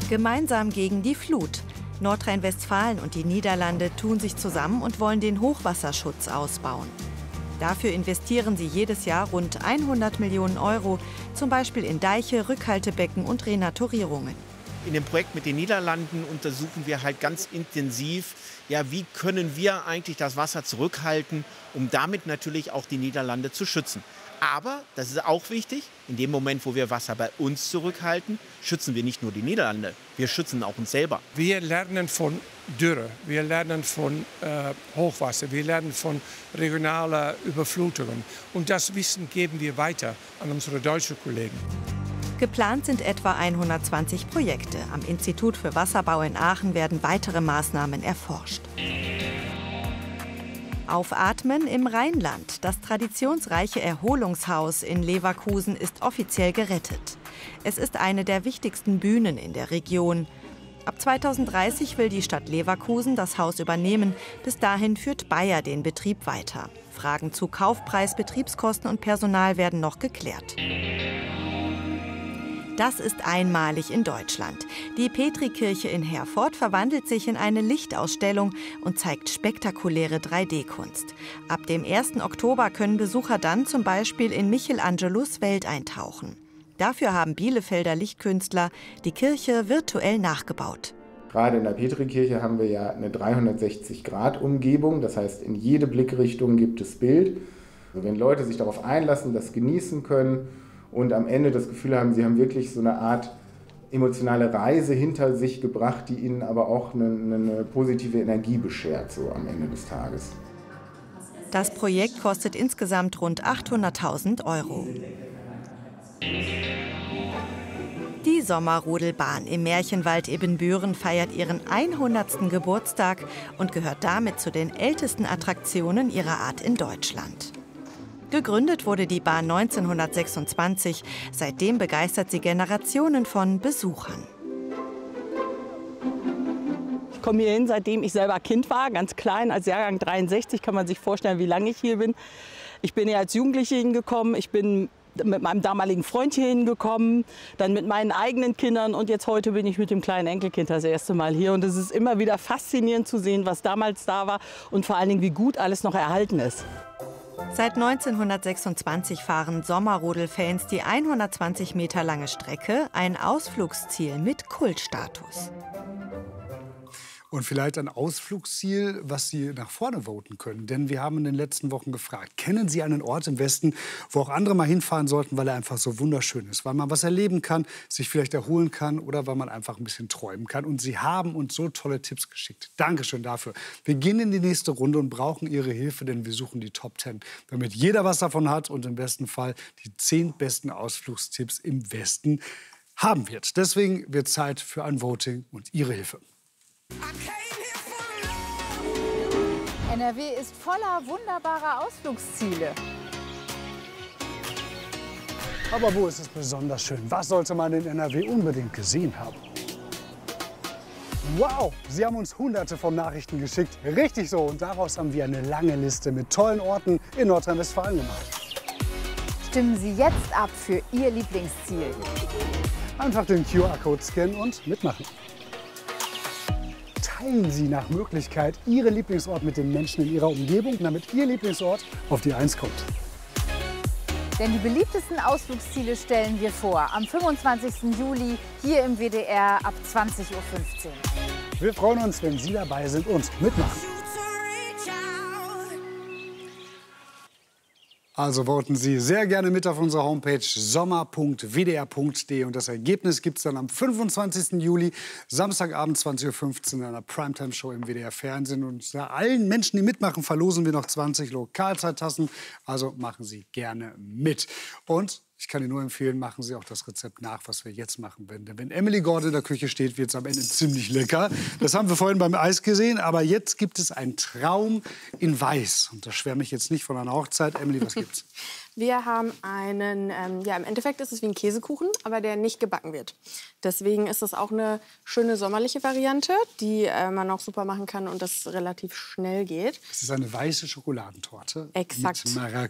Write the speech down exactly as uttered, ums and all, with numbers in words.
Gemeinsam gegen die Flut. Nordrhein-Westfalen und die Niederlande tun sich zusammen und wollen den Hochwasserschutz ausbauen. Dafür investieren sie jedes Jahr rund hundert Millionen Euro, zum Beispiel in Deiche, Rückhaltebecken und Renaturierungen. In dem Projekt mit den Niederlanden untersuchen wir halt ganz intensiv, ja, wie können wir eigentlich das Wasser zurückhalten, um damit natürlich auch die Niederlande zu schützen. Aber, das ist auch wichtig, in dem Moment, wo wir Wasser bei uns zurückhalten, schützen wir nicht nur die Niederlande, wir schützen auch uns selber. Wir lernen von Dürre, wir lernen von äh, Hochwasser, wir lernen von regionaler Überflutungen. Und das Wissen geben wir weiter an unsere deutschen Kollegen. Geplant sind etwa hundertzwanzig Projekte. Am Institut für Wasserbau in Aachen werden weitere Maßnahmen erforscht. Aufatmen im Rheinland. Das traditionsreiche Erholungshaus in Leverkusen ist offiziell gerettet. Es ist eine der wichtigsten Bühnen in der Region. Ab zweitausenddreißig will die Stadt Leverkusen das Haus übernehmen. Bis dahin führt Bayer den Betrieb weiter. Fragen zu Kaufpreis, Betriebskosten und Personal werden noch geklärt. Das ist einmalig in Deutschland. Die Petrikirche in Herford verwandelt sich in eine Lichtausstellung und zeigt spektakuläre drei D-Kunst. Ab dem ersten Oktober können Besucher dann zum Beispiel in Michelangelos Welt eintauchen. Dafür haben Bielefelder Lichtkünstler die Kirche virtuell nachgebaut. Gerade in der Petrikirche haben wir ja eine dreihundertsechzig Grad Umgebung, das heißt, in jede Blickrichtung gibt es Bild. Also wenn Leute sich darauf einlassen, das genießen können, und am Ende das Gefühl haben, sie haben wirklich so eine Art emotionale Reise hinter sich gebracht, die ihnen aber auch eine, eine positive Energie beschert, so am Ende des Tages. Das Projekt kostet insgesamt rund achthunderttausend Euro. Die Sommerrodelbahn im Märchenwald Ibbenbüren feiert ihren hundertsten Geburtstag und gehört damit zu den ältesten Attraktionen ihrer Art in Deutschland. Gegründet wurde die Bahn neunzehnhundertsechsundzwanzig. Seitdem begeistert sie Generationen von Besuchern. Ich komme hier hin, seitdem ich selber Kind war, ganz klein, als Jahrgang dreiundsechzig, kann man sich vorstellen, wie lange ich hier bin. Ich bin hier als Jugendliche hingekommen, ich bin mit meinem damaligen Freund hier hingekommen, dann mit meinen eigenen Kindern und jetzt heute bin ich mit dem kleinen Enkelkind das erste Mal hier. Und es ist immer wieder faszinierend zu sehen, was damals da war und vor allen Dingen, wie gut alles noch erhalten ist. Seit neunzehnhundertsechsundzwanzig fahren Sommerrodelfans die hundertzwanzig Meter lange Strecke, ein Ausflugsziel mit Kultstatus. Und vielleicht ein Ausflugsziel, was Sie nach vorne voten können. Denn wir haben in den letzten Wochen gefragt, kennen Sie einen Ort im Westen, wo auch andere mal hinfahren sollten, weil er einfach so wunderschön ist, weil man was erleben kann, sich vielleicht erholen kann oder weil man einfach ein bisschen träumen kann. Und Sie haben uns so tolle Tipps geschickt. Dankeschön dafür. Wir gehen in die nächste Runde und brauchen Ihre Hilfe, denn wir suchen die Top Ten, damit jeder was davon hat und im besten Fall die zehn besten Ausflugstipps im Westen haben wird. Deswegen wird Zeit für ein Voting und Ihre Hilfe. N R W ist voller wunderbarer Ausflugsziele. Aber wo ist es besonders schön? Was sollte man in N R W unbedingt gesehen haben? Wow, Sie haben uns hunderte von Nachrichten geschickt. Richtig so. Und daraus haben wir eine lange Liste mit tollen Orten in Nordrhein-Westfalen gemacht. Stimmen Sie jetzt ab für Ihr Lieblingsziel. Einfach den Q R-Code scannen und mitmachen. Teilen Sie nach Möglichkeit Ihren Lieblingsort mit den Menschen in Ihrer Umgebung, damit Ihr Lieblingsort auf die Eins kommt. Denn die beliebtesten Ausflugsziele stellen wir vor. Am fünfundzwanzigsten Juli hier im W D R ab zwanzig Uhr fünfzehn. Wir freuen uns, wenn Sie dabei sind und mitmachen. Also voten Sie sehr gerne mit auf unserer Homepage sommer punkt w d r punkt d e und das Ergebnis gibt es dann am fünfundzwanzigsten Juli, Samstagabend zwanzig Uhr fünfzehn in einer Primetime-Show im W D R Fernsehen. Und unter allen Menschen, die mitmachen, verlosen wir noch zwanzig Lokalzeittassen. Also machen Sie gerne mit. Und ich kann Ihnen nur empfehlen, machen Sie auch das Rezept nach, was wir jetzt machen werden. Denn wenn Emily Gordon in der Küche steht, wird es am Ende ziemlich lecker. Das haben wir vorhin beim Eis gesehen. Aber jetzt gibt es einen Traum in Weiß. Und da schwärme ich jetzt nicht von einer Hochzeit. Emily, was gibt's? Wir haben einen, ähm, ja im Endeffekt ist es wie ein Käsekuchen, aber der nicht gebacken wird. Deswegen ist es auch eine schöne sommerliche Variante, die äh, man auch super machen kann und das relativ schnell geht. Es ist eine weiße Schokoladentorte. Exakt. Mit